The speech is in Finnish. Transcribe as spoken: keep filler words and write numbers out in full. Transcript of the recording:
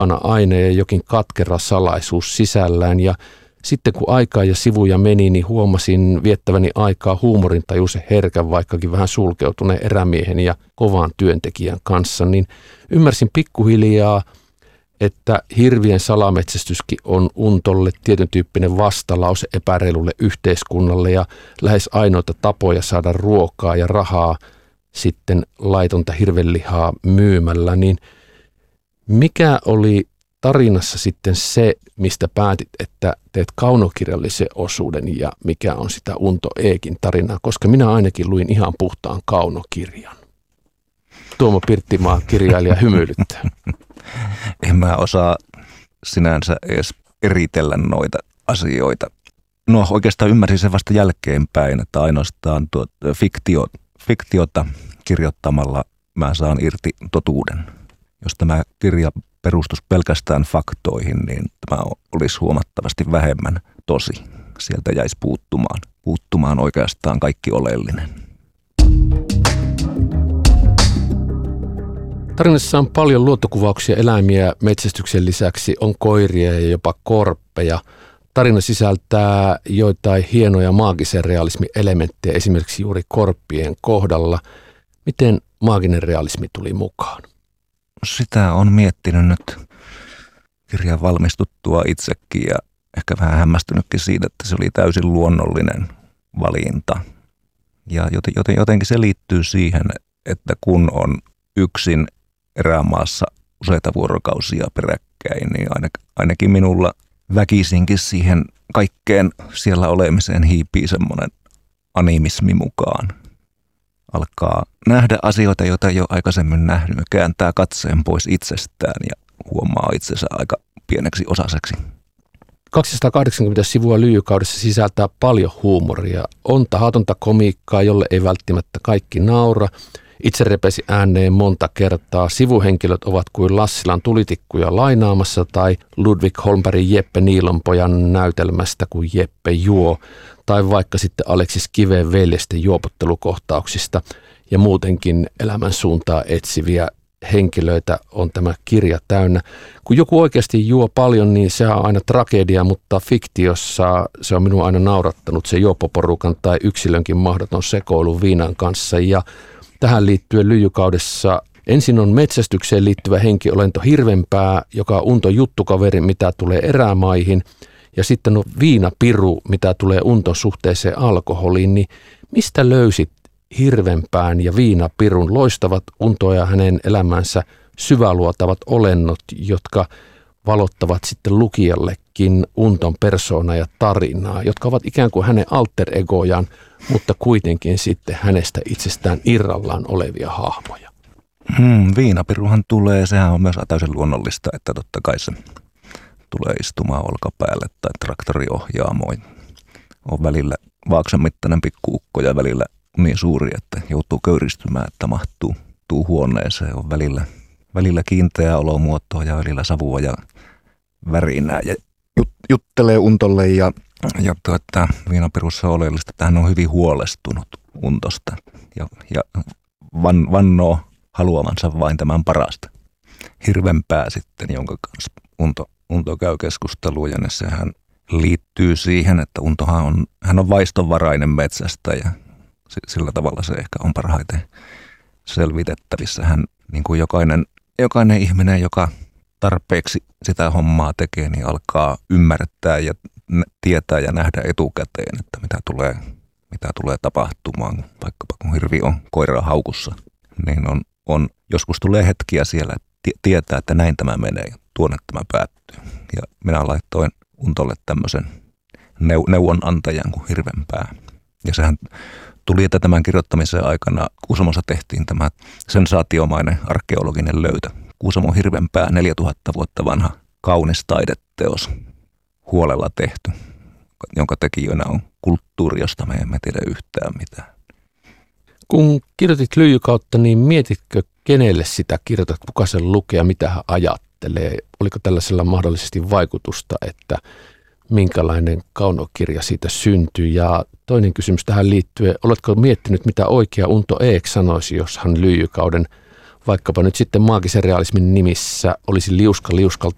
mukana aina ja jokin katkera salaisuus sisällään. Ja sitten kun aikaa ja sivuja meni, niin huomasin viettäväni aikaa huumorintajuisen herkän, vaikkakin vähän sulkeutuneen erämiehen ja kovan työntekijän kanssa, niin ymmärsin pikkuhiljaa, että hirvien salametsästyskin on untolle tietyn tyyppinen vastalause epäreilulle yhteiskunnalle ja lähes ainoita tapoja saada ruokaa ja rahaa sitten laitonta hirvenlihaa myymällä, niin mikä oli tarinassa sitten se, mistä päätit, että teet kaunokirjallisen osuuden ja mikä on sitä Unto Eekin tarinaa, koska minä ainakin luin ihan puhtaan kaunokirjan. Tuomo Pirttimaa, kirjailija, hymyilyttää. En mä osaa sinänsä edes eritellä noita asioita. No oikeastaan ymmärsin sen vasta jälkeenpäin, että ainoastaan tuot fiktio, fiktiota kirjoittamalla mä saan irti totuuden. Jos tämä kirja perustus pelkästään faktoihin, niin tämä olisi huomattavasti vähemmän tosi. Sieltä jäisi puuttumaan, puuttumaan oikeastaan kaikki oleellinen. Tarinassa on paljon luontokuvauksia eläimiä, metsästyksen lisäksi on koiria ja jopa korppeja. Tarina sisältää joitain hienoja maagisen realismin elementtejä, esimerkiksi juuri korppien kohdalla. Miten maaginen realismi tuli mukaan? Sitä on miettinyt nyt kirjan valmistuttua itsekin ja ehkä vähän hämmästynytkin siitä, että se oli täysin luonnollinen valinta. Ja joten, jotenkin se liittyy siihen, että kun on yksin erämaassa useita vuorokausia peräkkäin, niin ainakin minulla väkisinkin siihen kaikkeen siellä olemiseen hiipii semmoinen animismi mukaan. Alkaa nähdä asioita, joita ei ole aikaisemmin nähnyt, ja kääntää katseen pois itsestään ja huomaa itsensä aika pieneksi osaseksi. kaksisataakahdeksankymmentä sivua lyijykaudessa sisältää paljon huumoria. On tahatonta komiikkaa, jolle ei välttämättä kaikki naura. Itse repesi ääneen monta kertaa. Sivuhenkilöt ovat kuin Lassilan tulitikkuja lainaamassa tai Ludwig Holmbergin Jeppe Niilonpojan näytelmästä, kun Jeppe juo. Tai vaikka sitten Aleksis Kiveen veljesten juopottelukohtauksista ja muutenkin elämän suuntaa etsiviä henkilöitä on tämä kirja täynnä. Kun joku oikeasti juo paljon, niin se on aina tragedia, mutta fiktiossa se on minua aina naurattanut se juoppoporukan tai yksilönkin mahdoton sekoilu viinan kanssa. Ja tähän liittyen lyijykaudessa ensin on metsästykseen liittyvä henkiolento hirvenpää, joka on Unton juttukaveri, mitä tulee erämaihin. Ja sitten on viinapiru, mitä tulee Unton suhteeseen alkoholiin. Niin mistä löysit hirvenpään ja viinapirun loistavat Untoa ja hänen elämänsä syväluotavat olennot, jotka valottavat sitten lukijallekin Unton persoonaa ja tarinaa, jotka ovat ikään kuin hänen alter egojaan, mutta kuitenkin sitten hänestä itsestään irrallaan olevia hahmoja. Hmm, viinapiruhan tulee, sehän on myös täysin luonnollista, että totta kai se tulee istumaan olkapäälle tai traktoriohjaamoin. On välillä vaaksan mittainen pikkuukko ja välillä niin suuri, että joutuu köyristymään, että mahtuu tuu huoneeseen. On välillä, välillä kiinteää olomuotoa ja välillä savua ja värinää ja jut, juttelee Untolle. Ja, ja tuota, viinapirussa on oleellista, että hän on hyvin huolestunut Untosta ja, ja van, vannoo haluamansa vain tämän parasta. Hirvenpää sitten, jonka kanssa Unto, Unto käy keskustelua ja sehän liittyy siihen, että Untohan on, hän on vaistonvarainen metsästäjä. Sillä tavalla se ehkä on parhaiten selvitettävissä. Hän, niin kuin jokainen, jokainen ihminen, joka tarpeeksi sitä hommaa tekee, niin alkaa ymmärtää ja tietää ja nähdä etukäteen, että mitä tulee, mitä tulee tapahtumaan. Vaikkapa kun hirvi on koiraa haukussa, niin on, on, joskus tulee hetkiä siellä, että tietää, että näin tämä menee ja tuonne tämä päättyy. Ja minä laittoin Untolle tämmöisen neuvonantajan kuin hirvenpää. Ja sehän tuli, että tämän kirjoittamisen aikana Kuusamossa tehtiin tämä sensaatiomainen arkeologinen löytö. Kuusamon hirvenpää, neljätuhatta vuotta vanha kaunis taideteos, huolella tehty, jonka tekijöinä on kulttuuri, josta me emme tiedä yhtään mitään. Kun kirjoitit lyijykautta, niin mietitkö, kenelle sitä kirjoitat, kuka sen lukee ja mitä hän ajattelee? Oliko tällaisella mahdollisesti vaikutusta, että minkälainen kaunokirja siitä syntyi? Ja toinen kysymys tähän liittyen, oletko miettinyt, mitä oikea Unto Eek sanoisi, jos hän lyijykauden, vaikkapa nyt sitten maagisen realismin nimissä, olisi liuska liuskalta